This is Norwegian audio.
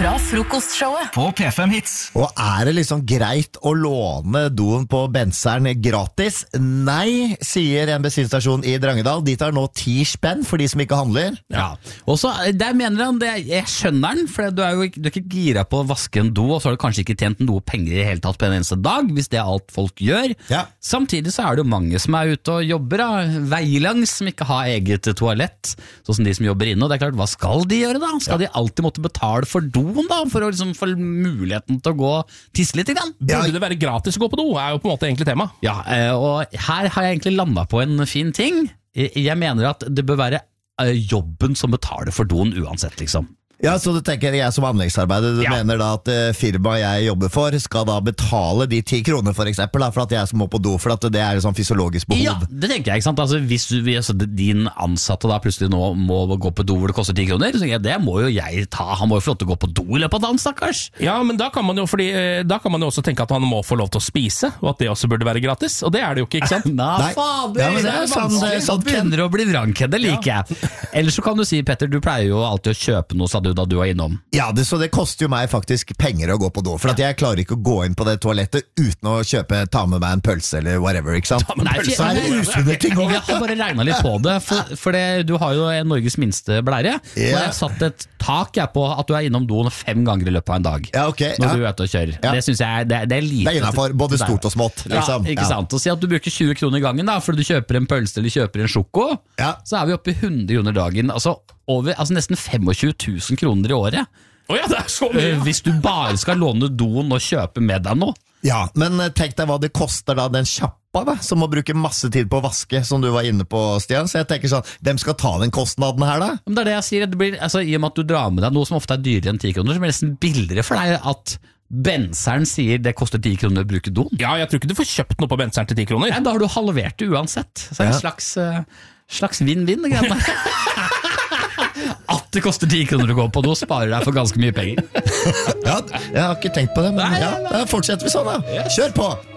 fra frokostshowet på P5 Hits. Og det liksom greit å låne doen på benseren gratis? Nei, sier en bensinstasjon i Drangedal. De tar nå 10 spenn for de som ikke handler. Ja, og så der mener han, jeg skjønner den, for du er ikke gira på å vaske en do, og så har du kanskje ikke tjent noe penger i hele tatt på en eneste dag, hvis det alt folk gjør. Ja. Samtidig så det jo mange som ute og jobber veilangs, som ikke har eget toalett, sånn som de som jobber inne, og det klart, hva skal de gjøre da? Skal de alltid måtte betale for doen da, for å liksom få muligheten til å gå og tisse litt grann? Burde det være gratis å gå på do, jo på en måte egentlig tema. Ja, og her har jeg egentlig landet på en fin ting. Jeg mener at det bør være jobben som betaler for doen uansett, liksom. Ja, så du tenker jeg som anleggsarbeider, du mener da at firmaet jeg jobber for skal da betale de 10 kroner for eksempel, da, for at jeg må på do, for at det et sånn fysiologisk behov. Ja, det tenker jeg, ikke sant? Altså, hvis din ansatte da plutselig nå må gå på do hvor det koster 10 kroner, så tenker jeg, det må jo jeg ta, han må jo få lov til å gå på do i løpet av dagen, stakkars. Ja, men da kan man jo, da kan man jo også tenke at han må få lov til å spise, og at det også burde være gratis, og det det jo ikke sant? Nei, fader, ja, men det sånn begynner å bli vrangkjed, det liker jeg. Ellers så kan du si, Petter, du pleier jo alltid å kjøpe noe, sa du da du var innom. Ja, så det koster jo meg faktisk penger å gå på do, for at jeg klarer ikke å gå inn på det toalettet uten å ta med meg en pølse eller whatever, ikke sant? Nei, så det usunne ting også. Jeg har bare regnet litt på det, for du har jo Norges minste blære, og jeg har satt et tak på at du innom doen 5 ganger i løpet av en dag, når du ute og kjører. Det synes jeg, det lite. Det innenfor, både stort og smått, liksom. Ja, ikke sant? Og si at du bruker 20 kroner i gangen da, fordi du kjøper en pølse eller kjøper en sjoko, så vi oppe i 100 kroner dagen, altså nesten 25 000 kroner i året. Det så mye. Hvis du bare skal låne doen og kjøpe med deg noe. Ja, men tenk deg hva det koster da, den kjappa da, som må bruke masse tid på å vaske, som du var inne på, Stian. Så jeg tenker sånn, hvem skal ta den kostnaden her da? Men det det jeg sier, det blir, altså, i og med at du drar med deg noe som ofte dyrere enn 10 kroner, så blir det nesten billigere for deg at benseren sier det koster 10 kroner å bruke doen. Ja, jeg tror ikke du får kjøpt noe på benseren til 10 kroner. Nei, da har du halvert det uansett. Så det slags vinn-vinn, det greiene. At det koster 10 kroner å gå på do, sparer deg for ganske mye penger. Ja, jeg har ikke tenkt på det, men fortsetter vi sånn da. Kjør på!